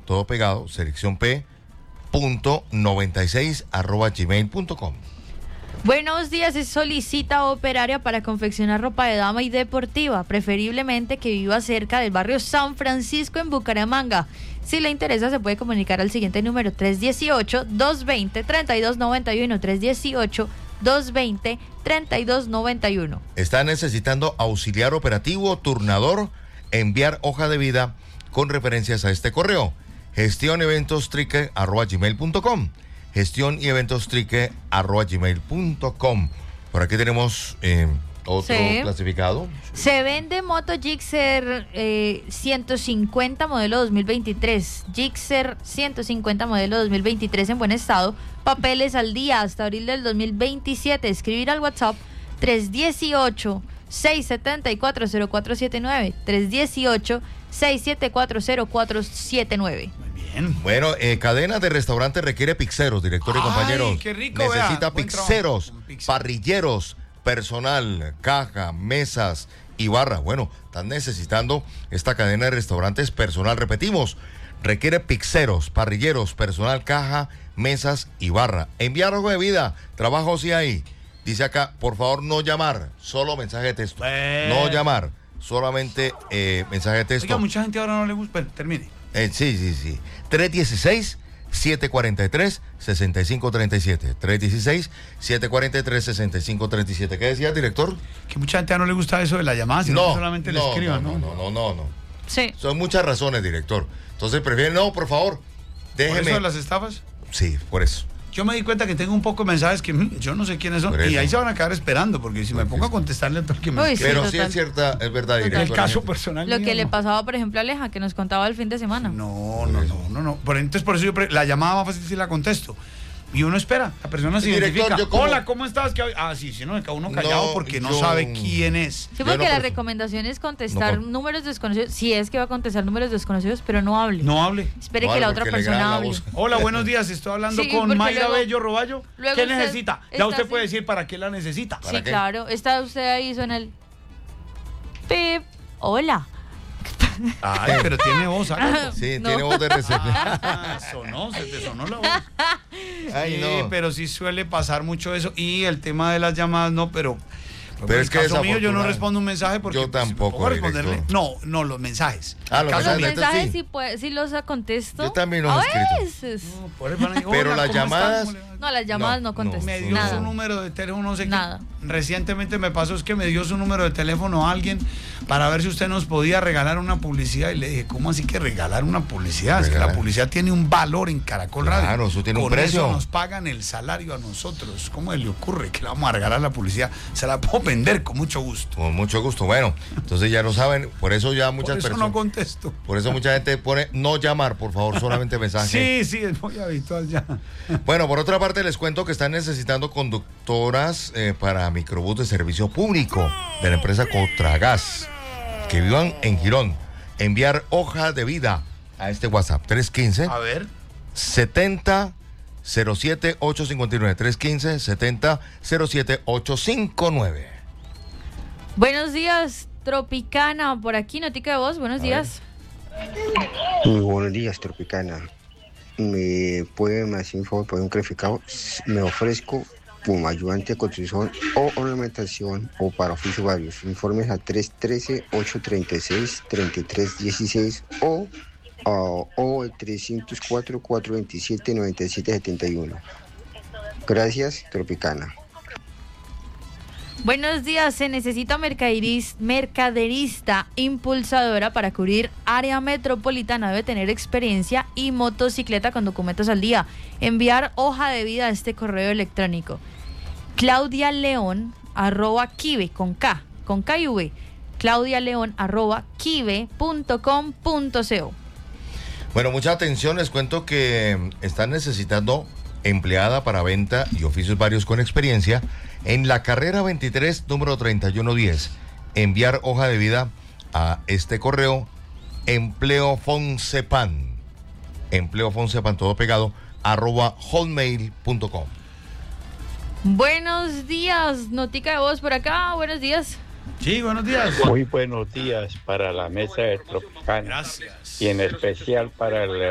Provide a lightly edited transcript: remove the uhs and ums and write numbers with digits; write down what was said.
todo pegado, selección P.96@gmail.com. Buenos días, se solicita operaria para confeccionar ropa de dama y deportiva, preferiblemente que viva cerca del barrio San Francisco en Bucaramanga. Si le interesa, se puede comunicar al siguiente número: 318-220-3291, 318-220-3291. Está necesitando auxiliar operativo, turnador, enviar hoja de vida con referencias a este correo: gestioneventostrique@gmail.com, gestioneventostrique@gmail.com. Por aquí tenemos otro clasificado. Se vende moto Gixxer 150 modelo 2023. Gixxer 150 modelo 2023 en buen estado. Papeles al día hasta abril del 2027. Escribir al WhatsApp 318-674-0479. 318-674-0479. Bien. Bueno, cadena de restaurantes requiere pizzeros, director y compañeros. Qué rico, necesita vea, pizzeros, parrilleros, personal, caja, mesas y barra. Bueno, están necesitando esta cadena de restaurantes personal. Repetimos, requiere pizzeros, parrilleros, personal, caja, mesas y barra. Enviar hoja de vida, trabajo sí hay. Dice acá, por favor no llamar, solo mensaje de texto. No llamar, solamente mensaje de texto. Oiga, mucha gente ahora no le gusta, pero termine. Sí. 316-743-6537. 316-743-6537. ¿Qué decía, director? Que mucha gente no le gusta eso de la llamada, sino que solamente le escriban, ¿no? No. Sí. Son muchas razones, director. Entonces prefieren, no, por favor, déjeme. ¿Por eso de las estafas? Sí, por eso. Yo me di cuenta que tengo un poco de mensajes que yo no sé quiénes son, y ahí se van a quedar esperando, porque si me pongo a contestarle a todo el que me Uy, escribe. Pero sí es cierta, es verdad, director. El caso personal Lo mío, que le no. pasaba, por ejemplo, a Aleja, que nos contaba el fin de semana. No. Entonces, por eso yo la llamada más fácil si la contesto. Y uno espera, la persona se identifica. Hola, ¿cómo estás? Sí, no, me queda uno callado porque no sabe quién es. Sí, porque la recomendación es contestar números desconocidos, si es que va a contestar números desconocidos, pero no hable. No hable. Espere que la otra persona hable. Hola, buenos días, estoy hablando con Mayra Bello Roballo. ¿Qué necesita? Ya usted puede decir para qué la necesita. Sí, claro, está usted ahí, suena el pip, hola. Ay, pero tiene voz, ¿sabes? Sí, no. Tiene voz de recepción. Se te sonó la voz. Ay, sí, no. pero sí suele pasar mucho eso. Y el tema de las llamadas, no, pero es que caso mío yo no respondo un mensaje porque yo tampoco responderle. No, los mensajes. Los mensajes sí los contesto. Yo también los he escrito. Pero las llamadas no, las llamadas no contesto. Me dio su número de teléfono, no sé qué. Recientemente me pasó, es que me dio su número de teléfono a alguien para ver si usted nos podía regalar una publicidad, y le dije, ¿cómo así que regalar una publicidad? Es que la publicidad tiene un valor en Caracol Radio. Claro, eso tiene un precio. Con eso nos pagan el salario a nosotros. ¿Cómo le ocurre que le vamos a regalar la publicidad? Se la puedo vender con mucho gusto. Con mucho gusto. Bueno, entonces ya lo saben, por eso ya muchas personas. Por eso no contesto. Por eso mucha gente pone no llamar, por favor, solamente mensaje. Sí, es muy habitual ya. Bueno, por otra parte les cuento que están necesitando conductoras para microbús de servicio público de la empresa Cotragas que vivan en Girón. Enviar hoja de vida a este WhatsApp 315 a ver 70 07 859 315 70 07 859. Buenos días, Tropicana, por aquí, notica de voz, buenos días. Muy buenos días, Tropicana. ¿Me puede hacer un favor por un clarificado? Me ofrezco como ayudante de construcción o ornamentación o para oficios varios. Informes a 313-836-3316 o el 304-427-9771. Gracias, Tropicana. Buenos días, se necesita mercaderista impulsadora para cubrir área metropolitana, debe tener experiencia y motocicleta con documentos al día. Enviar hoja de vida a este correo electrónico: claudialeon@kive con K y V, claudialeon@kive.com.co. Bueno, mucha atención, les cuento que están necesitando empleada para venta y oficios varios con experiencia en la carrera 23, número 3110. Enviar hoja de vida a este correo: empleofonsepan, todo pegado, @hotmail.com. Buenos días, notica de voz por acá, buenos días. Sí, buenos días. Muy buenos días para la mesa de Tropicana. Gracias. Y en especial para el